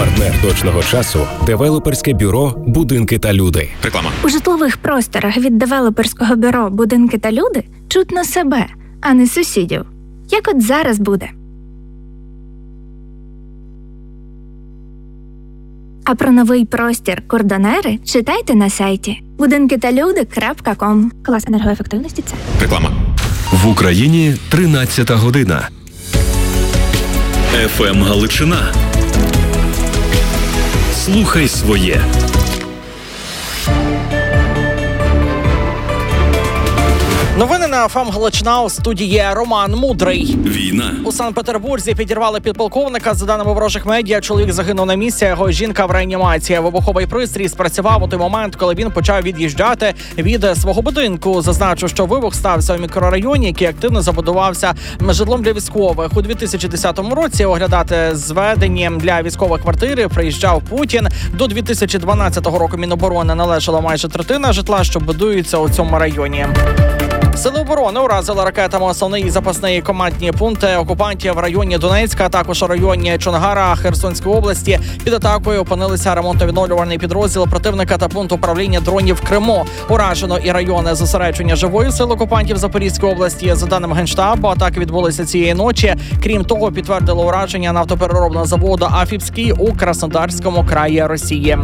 Партнер точного часу – девелоперське бюро «Будинки та люди». Реклама. У житлових просторах від девелоперського бюро «Будинки та люди» чутно себе, а не сусідів. Як от зараз буде. А про новий простір «Кордонери» читайте на сайті budinkitalude.com. Клас енергоефективності – це. Реклама. В Україні 13-та година. ФМ Галичина. Слухай своє. Новини на ФМ Галичина, у студії Роман Мудрий. Війна. У Санкт-Петербурзі підірвали підполковника. За даними ворожих медіа, чоловік загинув на місці, його жінка в реанімації. Вибуховий пристрій спрацював у той момент, коли він почав від'їжджати від свого будинку. Зазначу, що вибух стався у мікрорайоні, який активно забудувався житлом для військових. У 2010 році оглядати зведені для військових квартири приїжджав Путін. До 2012 року Міноборони належала майже третина житла, що будується у цьому районі. Сили оборони уразили ракетами основний і запасний командні пункти окупантів в районі Донецька, а також у районі Чонгара Херсонської області. Під атакою опинилися ремонтно-відновлювальний підрозділ противника та пункт управління дронів в Криму. Уражено і райони зосередження живої сили окупантів Запорізької області. За даними Генштабу, атаки відбулися цієї ночі. Крім того, підтвердили ураження нафтопереробного заводу «Афіпський» у Краснодарському краї Росії.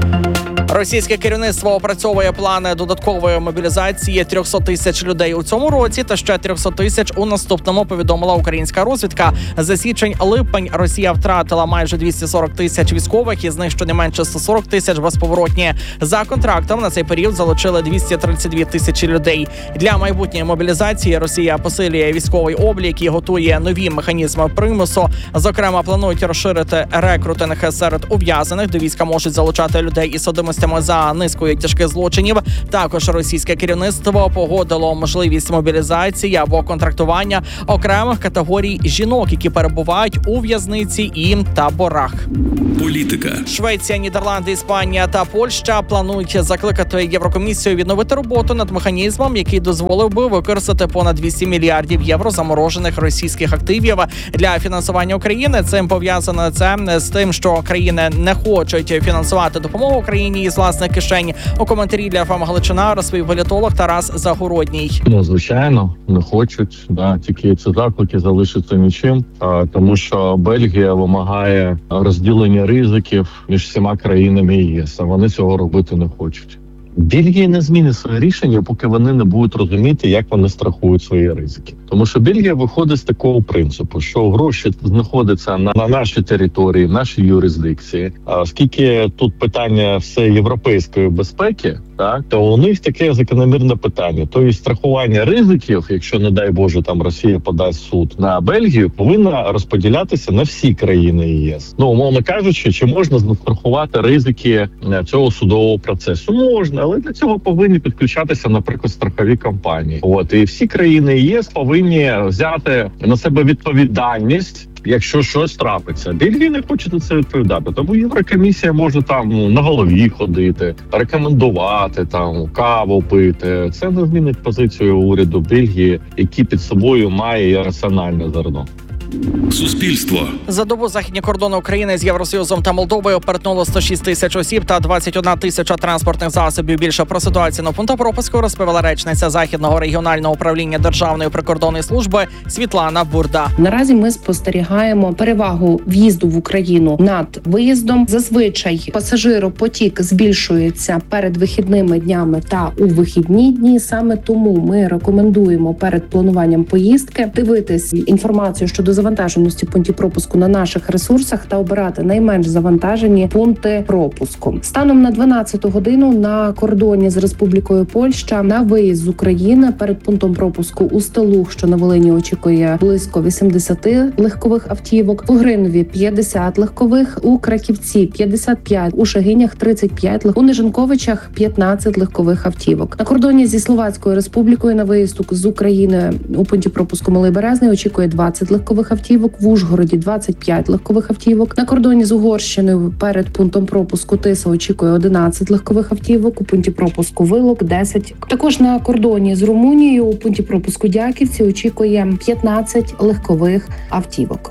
Російське керівництво опрацьовує плани додаткової мобілізації 300 тисяч людей у цьому році та ще 300 тисяч у наступному, повідомила українська розвідка. За січень-липень Росія втратила майже 240 тисяч військових, із них щонайменше 140 тисяч безповоротні. За контрактом на цей період залучили 232 тисячі людей. Для майбутньої мобілізації Росія посилює військовий облік і готує нові механізми примусу. Зокрема, планують розширити рекрутинг серед ув'язнених. До війська можуть залучати людей із судимостями за низкою тяжких злочинів. Також російське керівництво погодило можливість мобілізації або контрактування окремих категорій жінок, які перебувають у в'язниці і таборах. Політика. Швеція, Нідерланди, Іспанія та Польща планують закликати Єврокомісію відновити роботу над механізмом, який дозволив би використати понад 200 мільярдів євро заморожених російських активів для фінансування України. Цим пов'язано це з тим, що країни не хочуть фінансувати допомогу Україні із власних кишень. У коментарі для ФМ Галичина розповів політолог Тарас Загородній. Звичайно, не хочуть. Тільки ці заклики залишаться нічим, тому що Бельгія вимагає розділення ризиків між всіма країнами ЄС, а вони цього робити не хочуть. Бельгія не змінить своє рішення, поки вони не будуть розуміти, як вони страхують свої ризики. Тому що Бельгія виходить з такого принципу, що гроші знаходяться на нашій території, в нашій юрисдикції. А оскільки тут питання все європейської безпеки, то у них таке закономірне питання. Тобто страхування ризиків, якщо, не дай Боже, там Росія подасть суд на Бельгію, повинна розподілятися на всі країни ЄС. Умовно кажучи, чи можна застрахувати ризики цього судового процесу? Можна, але для цього повинні підключатися, наприклад, страхові компанії. І всі країни ЄС повинні взяти на себе відповідальність, якщо щось трапиться. Бельгія не хоче на це відповідати. Тому Єврокомісія може там на голові ходити, рекомендувати, каву пити. Це не змінить позицію уряду Бельгії, який під собою має раціональне зерно. Суспільство. За добу західні кордони України з Євросоюзом та Молдовою перетнуло 106 тисяч осіб та 21 тисяча транспортних засобів. Більше про ситуацію на пункту пропуску розповіла речниця Західного регіонального управління Державної прикордонної служби Світлана Бурда. Наразі ми спостерігаємо перевагу в'їзду в Україну над виїздом. Зазвичай пасажиропотік збільшується перед вихідними днями та у вихідні дні. Саме тому ми рекомендуємо перед плануванням поїздки дивитись інформацію щодо завантаженості пунктів пропуску на наших ресурсах та обирати найменш завантажені пункти пропуску. Станом на 12 годину на кордоні з Республікою Польща на виїзд з України перед пунктом пропуску у Сталух, що на Волині, очікує близько 80 легкових автівок, в Угринові 50 легкових, у Краківці 55, у Шагинях 35, у Нежанковичах 15 легкових автівок. На кордоні зі Словацькою Республікою на виїзд з України у пункті пропуску Малий Березний очікує 20 легкових автівок, в Ужгороді 25 легкових автівок. На кордоні з Угорщиною перед пунктом пропуску Тиса очікує 11 легкових автівок, у пункті пропуску Вилок 10. Також на кордоні з Румунією у пункті пропуску Дяківці очікує 15 легкових автівок.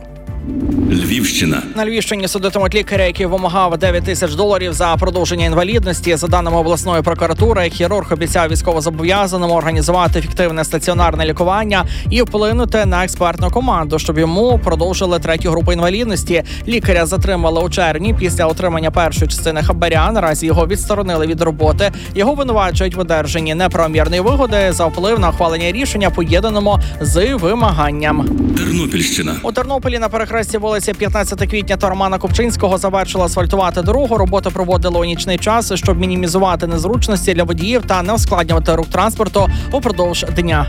Львівщина. На Львівщині судитимуть лікаря, який вимагав $9,000 за продовження інвалідності. За даними обласної прокуратури, хірург обіцяв військовозобов'язаному організувати ефективне стаціонарне лікування і вплинути на експертну команду, щоб йому продовжили 3-ю групу інвалідності. Лікаря затримали у червні після отримання першої частини хабаря. Наразі його відсторонили від роботи. Його винувачують в одержанні неправомірної вигоди за вплив на ухвалення рішення, поєднаному з вимаганням. Тернопільщина. У Тернополі на перехресті вулиці 15 квітня та Романа Купчинського завершили асфальтувати дорогу. Роботи проводили у нічний час, щоб мінімізувати незручності для водіїв та не ускладнювати рух транспорту упродовж дня.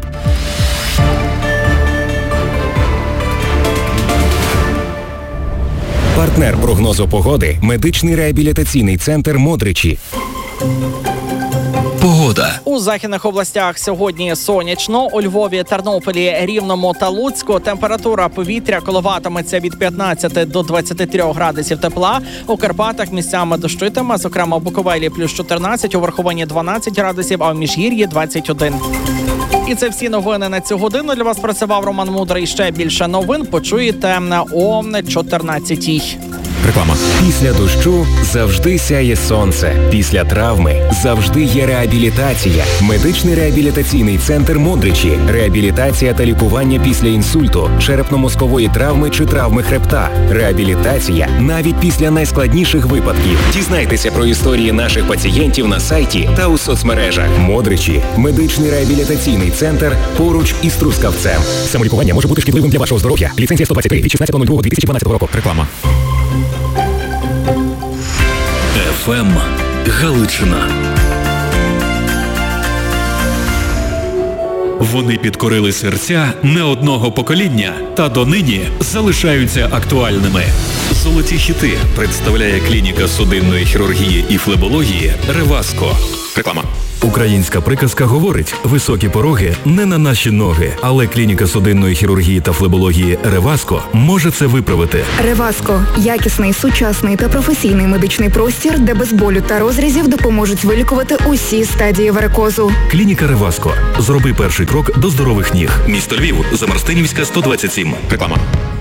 Партнер прогнозу погоди – медичний реабілітаційний центр «Модричі». Погода. У західних областях сьогодні сонячно. У Львові, Тернополі, Рівному та Луцьку температура повітря коливатиметься від 15 до 23 градусів тепла. У Карпатах місцями дощитиме, зокрема у Буковелі плюс 14, у Верховині 12 градусів, а в Міжгір'ї 21. І це всі новини на цю годину. Для вас працював Роман Мудрий. Ще більше новин почуєте о 14-й. Реклама. Після дощу завжди сяє сонце. Після травми завжди є реабілітація. Медичний реабілітаційний центр «Модричі». Реабілітація та лікування після інсульту, черепно-мозкової травми чи травми хребта. Реабілітація навіть після найскладніших випадків. Дізнайтеся про історії наших пацієнтів на сайті та у соцмережах. «Модричі» – медичний реабілітаційний центр поруч із Трускавцем. Самолікування може бути шкідливим для вашого здоров'я. Ліцензія 123 від 16.02.2012 року. Реклама. ФМ Галичина. Вони підкорили серця не одного покоління та донині залишаються актуальними. Золоті хіти представляє клініка судинної хірургії і флебології «Реваско». Реклама. Українська приказка говорить: високі пороги не на наші ноги, але клініка судинної хірургії та флебології «Реваско» може це виправити. «Реваско» – якісний, сучасний та професійний медичний простір, де без болю та розрізів допоможуть вилікувати усі стадії варикозу. Клініка «Реваско». Зроби перший крок до здорових ніг. Місто Львів, Замарстинівська, 127. Реклама.